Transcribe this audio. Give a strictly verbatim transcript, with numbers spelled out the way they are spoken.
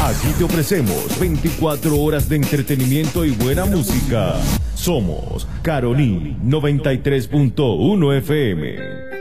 Aquí te ofrecemos veinticuatro horas de entretenimiento y buena música. Somos Caroní noventa y tres punto uno F M.